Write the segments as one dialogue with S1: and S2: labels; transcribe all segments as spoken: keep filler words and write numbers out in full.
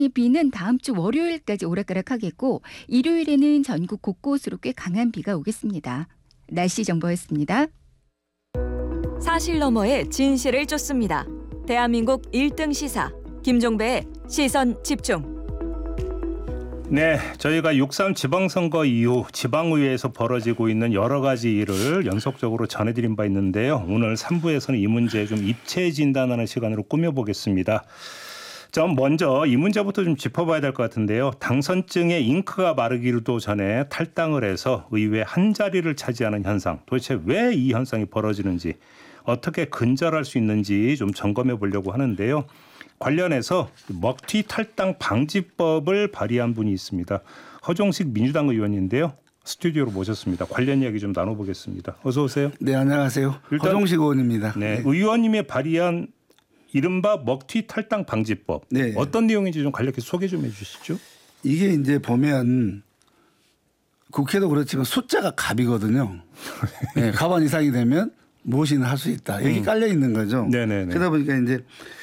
S1: 이 비는 다음 주 월요일까지 오락가락하겠고 일요일에는 전국 곳곳으로 꽤 강한 비가 오겠습니다. 날씨 정보였습니다.
S2: 사실 너머의 진실을 쫓습니다. 대한민국 일 등 시사 김종배의 시선 집중.
S3: 네, 저희가 육삼 지방선거 이후 지방의회에서 벌어지고 있는 여러 가지 일을 연속적으로 전해드린 바 있는데요. 오늘 삼 부에서는 이 문제 좀 입체 진단하는 시간으로 꾸며보겠습니다. 좀 먼저 이 문제부터 좀 짚어봐야 될 것 같은데요. 당선증에 잉크가 마르기도 전에 탈당을 해서 의회 한 자리를 차지하는 현상. 도대체 왜 이 현상이 벌어지는지, 어떻게 근절할 수 있는지 좀 점검해 보려고 하는데요. 관련해서 먹튀 탈당 방지법을 발의한 분이 있습니다. 허종식 민주당 의원인데요. 스튜디오로 모셨습니다. 관련 이야기 좀 나눠보겠습니다. 어서 오세요.
S4: 네, 안녕하세요. 일단, 허종식 의원입니다.
S3: 네,
S4: 네.
S3: 의원님이 발의한 이른바 먹튀 탈당 방지법.
S4: 네.
S3: 어떤 내용인지 좀 간략히 소개 좀 해 주시죠.
S4: 이게 이제 보면 국회도 그렇지만 숫자가 갑이거든요. 네, 갑안 이상이 되면 무엇이나 할 수 있다. 여기 음. 깔려 있는 거죠.
S3: 네네네.
S4: 그러다 보니까 이제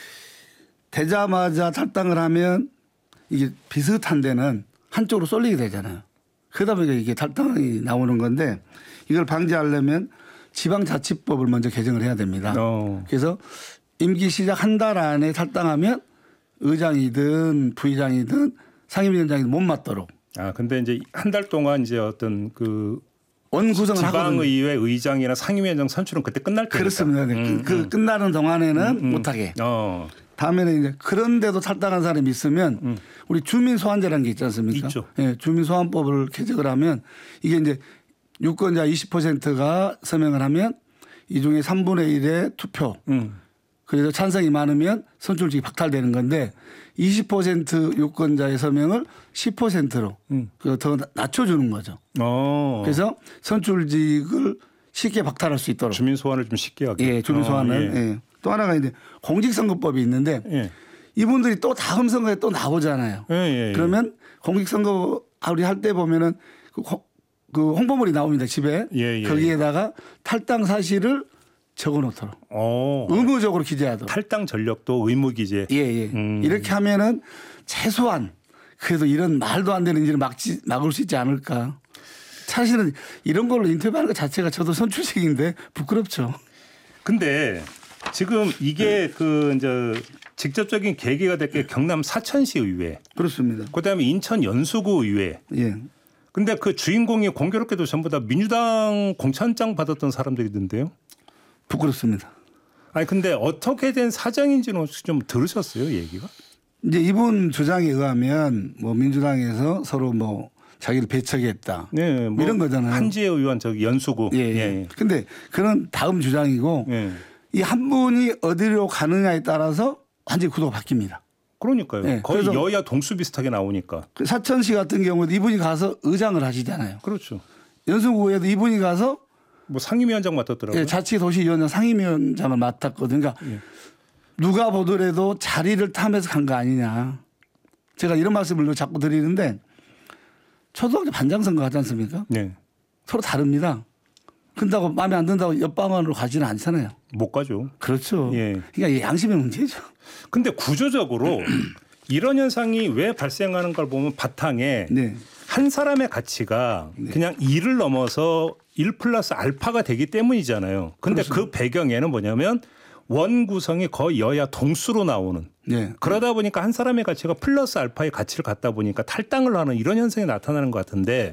S4: 되자마자 탈당을 하면 이게 비슷한 데는 한쪽으로 쏠리게 되잖아요. 그러다 보니까 이게 탈당이 나오는 건데 이걸 방지하려면 지방자치법을 먼저 개정을 해야 됩니다. 어. 그래서 임기 시작 한 달 안에 탈당하면 의장이든 부의장이든 상임위원장이든 못 맡도록.
S3: 아, 근데 이제 한 달 동안 이제 어떤 그
S4: 원구성을 하거든요.
S3: 지방의회 의장이나 상임위원장 선출은 그때 끝날 때니까.
S4: 그렇습니다. 네. 음, 그, 그 음. 끝나는 동안에는 음, 음. 못하게. 어. 다음에는 이제 그런데도 탈당한 사람이 있으면 음. 우리 주민소환제라는 게 있지 않습니까?
S3: 있죠.
S4: 네, 주민소환법을 개정을 하면 이게 이제 유권자 이십 퍼센트가 서명을 하면 이 중에 삼분의 일의 투표. 음. 그래서 찬성이 많으면 선출직이 박탈되는 건데 이십 퍼센트 유권자의 서명을 십 퍼센트로 음. 더 낮춰주는 거죠. 오. 그래서 선출직을 쉽게 박탈할 수 있도록.
S3: 주민 소환을 좀 쉽게 하게.
S4: 예, 주민 소환을. 어, 예. 예. 또 하나가 이제 공직선거법이 있는데 예. 이분들이 또 다음 선거에 또 나오잖아요. 예, 예, 예. 그러면 공직선거 우리 할 때 보면은 그, 그 홍보물이 나옵니다. 집에. 예, 예. 거기에다가 탈당 사실을 적어놓도록 오. 의무적으로 기재하도록.
S3: 탈당 전력도 의무 기재.
S4: 예예. 음. 이렇게 하면은 최소한 그래도 이런 말도 안 되는 일을 막지 막을 수 있지 않을까. 사실은 이런 걸로 인터뷰하는 것 자체가 저도 선출직인데 부끄럽죠.
S3: 근데 지금 이게 그 이제 직접적인 계기가 될 게 경남 사천시 의회.
S4: 그렇습니다.
S3: 그다음에 인천 연수구 의회.
S4: 예.
S3: 근데 그 주인공이 공교롭게도 전부 다 민주당 공천장 받았던 사람들이던데요.
S4: 부끄럽습니다.
S3: 아니 근데 어떻게 된 사정인지는 혹시 좀 들으셨어요, 얘기가?
S4: 이제 이분 주장에 의하면 뭐 민주당에서 서로 뭐 자기를 배척했다.
S3: 네,
S4: 뭐 이런 거잖아요.
S3: 한지혜 의원 저기 연수구.
S4: 예. 예. 근데 그런 다음 주장이고 예. 이 한 분이 어디로 가느냐에 따라서 완전히 구도가 바뀝니다.
S3: 그러니까요. 예. 거의 여야 동수 비슷하게 나오니까.
S4: 사천시 같은 경우도 이분이 가서 의장을 하시잖아요.
S3: 그렇죠.
S4: 연수구에도 이분이 가서
S3: 뭐 상임위원장 맡았더라고요.
S4: 예, 자치도시위원장 상임위원장을 맡았거든요. 그러니까 예. 누가 보더라도 자리를 탐해서 간 거 아니냐. 제가 이런 말씀을 자꾸 드리는데 초등학교 반장선거 하지 않습니까? 네. 서로 다릅니다. 근다고 마음에 안 든다고 옆방안으로 가지는 않잖아요.
S3: 못 가죠.
S4: 그렇죠. 예. 그러니까 양심의 문제죠.
S3: 근데 구조적으로 이런 현상이 왜 발생하는 걸 보면 바탕에 네. 한 사람의 가치가 네. 그냥 이를 넘어서 일 플러스 알파가 되기 때문이잖아요. 근데 그렇습니다. 그 배경에는 뭐냐면 원 구성이 거의 여야 동수로 나오는. 네. 그러다 보니까 한 사람의 가치가 플러스 알파의 가치를 갖다 보니까 탈당을 하는 이런 현상이 나타나는 것 같은데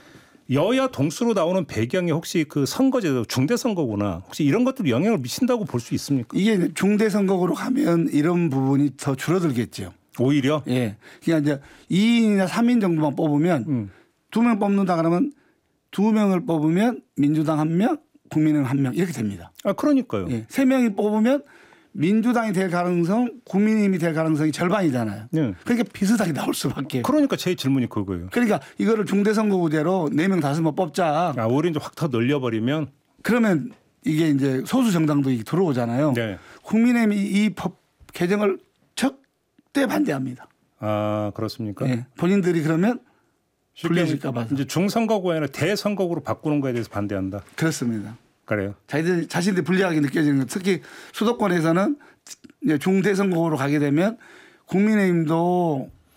S3: 여야 동수로 나오는 배경이 혹시 그 선거제도 중대선거구나. 혹시 이런 것들이 영향을 미친다고 볼 수 있습니까?
S4: 이게 중대선거구로 가면 이런 부분이 더 줄어들겠죠.
S3: 오히려?
S4: 예. 그냥 이제 이 인이나 삼 인 정도만 뽑으면 음. 두 명 뽑는다 그러면 두 명을 뽑으면 민주당 한 명, 국민은 한 명 이렇게 됩니다.
S3: 아, 그러니까요.
S4: 예. 세 명이 뽑으면 민주당이 될 가능성, 국민의힘이 될 가능성이 절반이잖아요. 네. 그러니까 비슷하게 나올 수밖에.
S3: 그러니까 제 질문이 그거예요.
S4: 그러니까 이거를 중대선거구제로 네 명 다섯 명 뽑자.
S3: 아, 오히려 이제 확 더 늘려버리면.
S4: 그러면 이게 이제 소수 정당도 들어오잖아요. 네. 국민의힘이 이 법 개정을 절대 반대합니다.
S3: 아, 그렇습니까?
S4: 네. 본인들이 그러면 불리해질까 봐서.
S3: 이제 중선거구가 아니라 대선거구로 바꾸는 거에 대해서 반대한다.
S4: 그렇습니다.
S3: 그래요.
S4: 자기들 자신들이 불리하게 느껴지는 것. 특히 수도권에서는 중대선거구로 가게 되면 국민의힘도